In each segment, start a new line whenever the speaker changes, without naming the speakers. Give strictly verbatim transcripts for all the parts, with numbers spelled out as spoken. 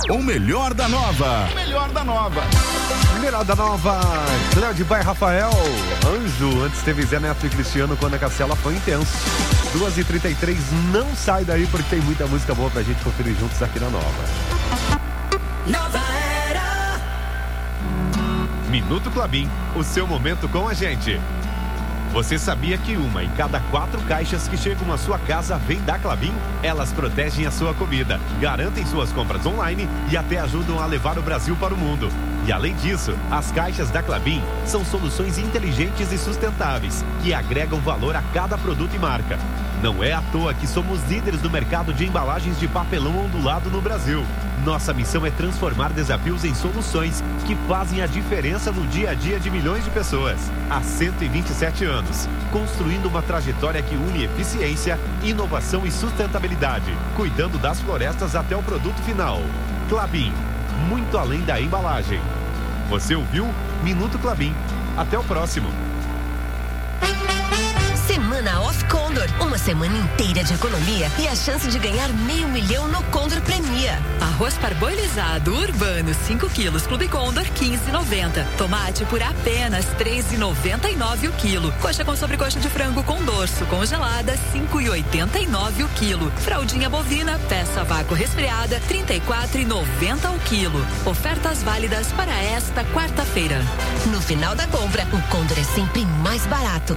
O melhor da nova.
O melhor da nova.
Melhor da nova, Cléo Bai Rafael, Anjo, antes teve Zé Neto e Cristiano quando a Cacela foi intenso. duas e trinta e três, não sai daí porque tem muita música boa pra gente conferir juntos aqui na Nova.
Nova Era.
Minuto Klabin, o seu momento com a gente. Você sabia que uma em cada quatro caixas que chegam à sua casa vem da Klabin? Elas protegem a sua comida, garantem suas compras online e até ajudam a levar o Brasil para o mundo. E além disso, as caixas da Klabin são soluções inteligentes e sustentáveis, que agregam valor a cada produto e marca. Não é à toa que somos líderes do mercado de embalagens de papelão ondulado no Brasil. Nossa missão é transformar desafios em soluções que fazem a diferença no dia a dia de milhões de pessoas. Há cento e vinte e sete anos, construindo uma trajetória que une eficiência, inovação e sustentabilidade, cuidando das florestas até o produto final. Klabin, muito além da embalagem. Você ouviu? Minuto Klabin. Até o próximo.
Semana Off Condor. Uma semana inteira de economia e a chance de ganhar meio milhão no Condor Premia.
Arroz parboilizado urbano cinco quilos Clube Condor quinze e noventa. Tomate por apenas três e noventa e nove o quilo. Coxa com sobrecoxa de frango com dorso congelada cinco e oitenta e nove o quilo. Fraldinha bovina peça vácuo resfriada trinta e quatro e noventa o quilo. Ofertas válidas para esta quarta-feira.
No final da compra, o Condor é sempre mais barato.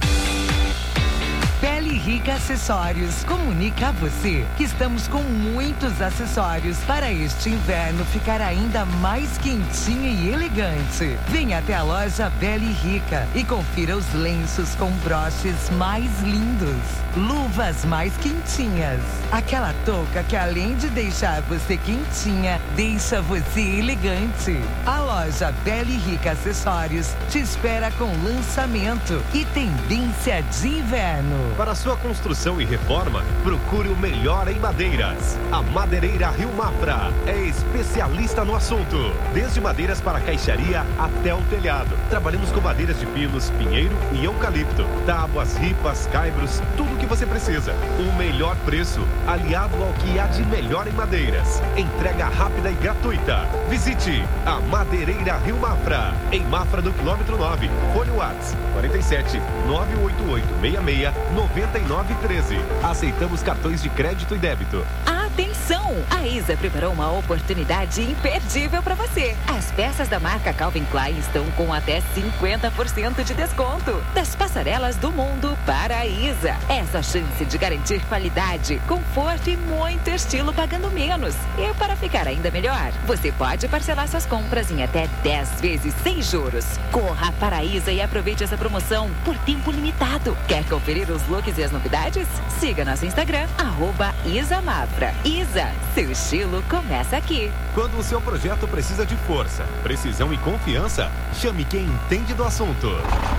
Pele Rica Acessórios comunica a você que estamos com muitos acessórios para este inverno ficar ainda mais quentinho e elegante. Venha até a loja Pele Rica e confira os lenços com broches mais lindos, luvas mais quentinhas, aquela touca que além de deixar você quentinha, deixa você elegante. A loja Pele Rica Acessórios te espera com lançamento e tendência de inverno.
Para sua construção e reforma, procure o melhor em madeiras. A Madeireira Rio Mafra é especialista no assunto. Desde madeiras para caixaria até o telhado. Trabalhamos com madeiras de pinos, pinheiro e eucalipto. Tábuas, ripas, caibros, tudo o que você precisa. O melhor preço, aliado ao que há de melhor em madeiras. Entrega rápida e gratuita. Visite a Madeireira Rio Mafra, em Mafra do quilômetro nove. Fone WhatsApp quarenta e sete, nove oito oito, seis seis, nove nove um três. Aceitamos cartões de crédito e débito.
Atenção! A Isa preparou uma oportunidade imperdível para você. As peças da marca Calvin Klein estão com até cinquenta por cento de desconto. Das passarelas do mundo para a Isa. Essa chance de garantir qualidade, conforto e muito estilo pagando menos. E para ficar ainda melhor, você pode parcelar suas compras em até dez vezes sem juros. Corra para a Isa e aproveite essa promoção por tempo limitado. Quer conferir os looks e as novidades? Siga nosso Instagram, arroba Isa Mafra. Isa, seu estilo começa aqui.
Quando o seu projeto precisa de força, precisão e confiança, chame quem entende do assunto.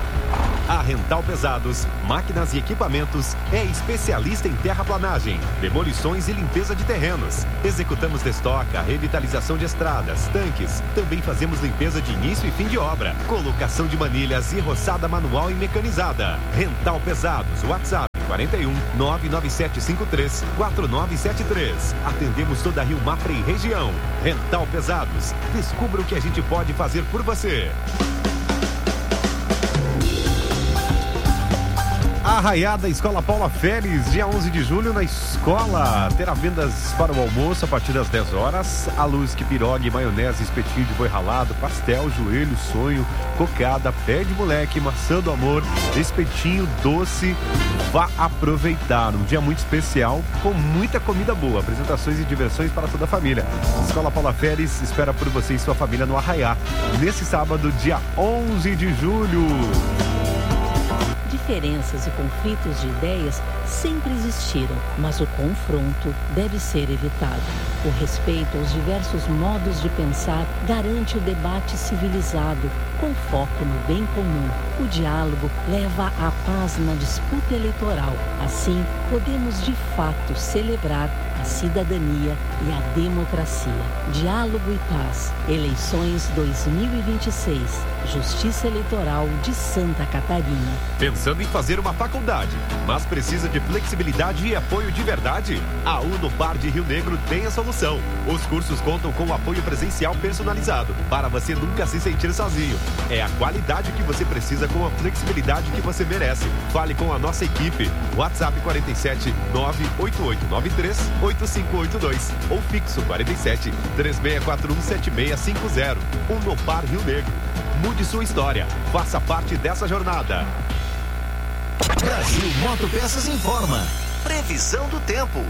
A Rental Pesados, Máquinas e Equipamentos é especialista em terraplanagem, demolições e limpeza de terrenos. Executamos destoca, revitalização de estradas, tanques. Também fazemos limpeza de início e fim de obra, colocação de manilhas e roçada manual e mecanizada. Rental Pesados, WhatsApp quarenta e um, nove nove sete cinco três, quatro nove sete três. Atendemos toda a Rio Mafra e região. Rental Pesados. Descubra o que a gente pode fazer por você.
Arraiada Escola Paula Férez, dia onze de julho na escola. Terá vendas para o almoço a partir das dez horas. Alusque, pirogue, maionese, espetinho de boi ralado, pastel, joelho, sonho, cocada, pé de moleque, maçã do amor, espetinho doce. Vá aproveitar um dia muito especial com muita comida boa, apresentações e diversões para toda a família. Escola Paula Férez espera por você e sua família no Arraiá nesse sábado, dia onze de julho.
Diferenças e conflitos de ideias sempre existiram, mas o confronto deve ser evitado. O respeito aos diversos modos de pensar garante o debate civilizado, com foco no bem comum. O diálogo leva à paz na disputa eleitoral. Assim, podemos de fato celebrar a cidadania e a democracia. Diálogo e paz. Eleições dois mil e vinte e seis. Justiça Eleitoral de Santa Catarina.
Pensando pensando em fazer uma faculdade, mas precisa de flexibilidade e apoio de verdade? A Unopar de Rio Negro tem a solução. Os cursos contam com apoio presencial personalizado, para você nunca se sentir sozinho. É a qualidade que você precisa com a flexibilidade que você merece. Fale com a nossa equipe. WhatsApp quarenta e sete, nove oito oito nove três, oito cinco oito dois ou fixo quarenta e sete, três seis quatro um, sete seis cinco zero. Unopar Rio Negro. Mude sua história. Faça parte dessa jornada.
Brasil Motopeças informa. Previsão do tempo.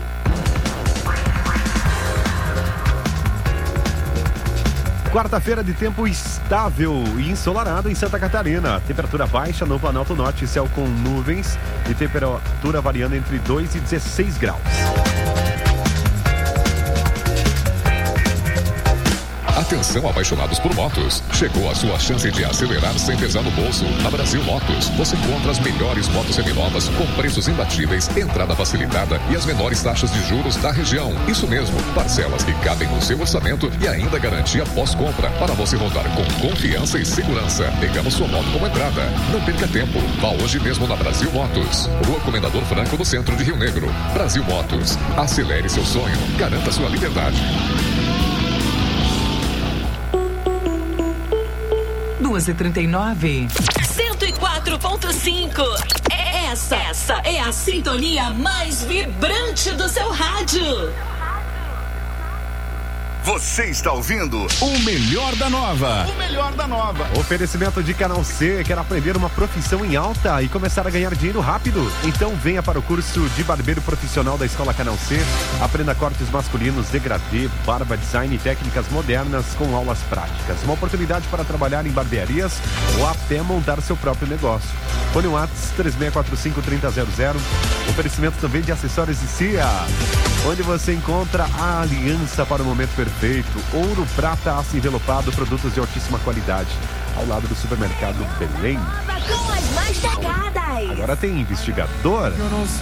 Quarta-feira de tempo estável e ensolarado em Santa Catarina. Temperatura baixa no Planalto Norte, céu com nuvens e temperatura variando entre dois e dezesseis graus.
Atenção, apaixonados por motos. Chegou a sua chance de acelerar sem pesar no bolso. Na Brasil Motos, você encontra as melhores motos seminovas com preços imbatíveis, entrada facilitada e as menores taxas de juros da região. Isso mesmo, parcelas que cabem no seu orçamento e ainda garantia pós-compra para você rodar com confiança e segurança. Pegamos sua moto como entrada. Não perca tempo. Vá hoje mesmo na Brasil Motos. Rua Comendador Franco, no centro de Rio Negro. Brasil Motos. Acelere seu sonho. Garanta sua liberdade.
duas e trinta e nove.
cento e quatro ponto cinco. Essa, essa é a sintonia mais vibrante do seu rádio.
Você está ouvindo o melhor da nova. O melhor da nova.
Oferecimento de Canal C. Quer aprender uma profissão em alta e começar a ganhar dinheiro rápido? Então venha para o curso de barbeiro profissional da Escola Canal C. Aprenda cortes masculinos, degradê, barba, design e técnicas modernas com aulas práticas. Uma oportunidade para trabalhar em barbearias ou até montar seu próprio negócio. Fone WhatsApp três seis quatro cinco, três zero zero zero. Oferecimento também de acessórios de C I A, onde você encontra a aliança para o momento perfeito. Ouro, prata, aço envelopado, produtos de altíssima qualidade. Ao lado do supermercado Belém.
Com as mais destacadas.
Agora tem investigador.